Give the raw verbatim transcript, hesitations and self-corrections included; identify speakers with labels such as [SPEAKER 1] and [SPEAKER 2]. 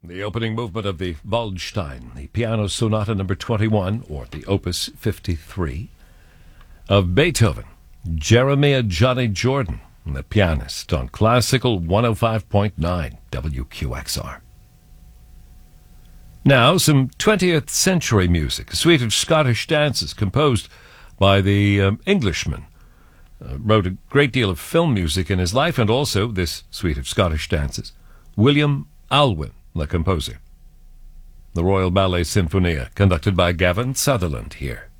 [SPEAKER 1] The opening movement of the Waldstein, the Piano Sonata number twenty-one, or the Opus fifty-three, of Beethoven, Jeremiah Johnny Jordan, the pianist, on Classical one oh five point nine W Q X R. Now, some twentieth century music, a suite of Scottish dances composed by the um, Englishman. Uh, wrote a great deal of film music in his life, and also this suite of Scottish dances, William Alwyn, the composer. The Royal Ballet Sinfonia, conducted by Gavin Sutherland here.